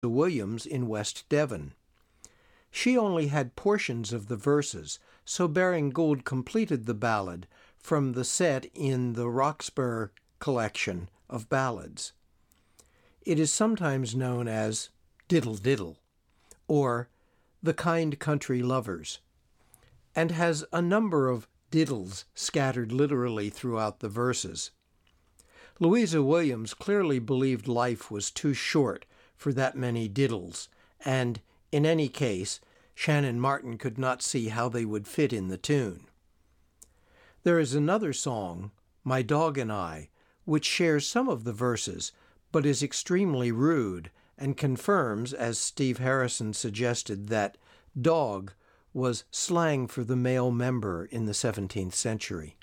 Williams in West Devon. She only had portions of the verses, so Baring Gould completed the ballad from the set in the Roxburgh collection of ballads. It is sometimes known as Diddle Diddle, or The Kind Country Lovers, and has a number of diddles scattered literally throughout the verses. Louisa Williams clearly believed life was too short for that many diddles, and, in any case, Shannon Martin could not see how they would fit in the tune. There is another song, My Dog and I, which shares some of the verses, but is extremely rude and confirms, as Steve Harrison suggested, that dog was slang for the male member in the 17th century.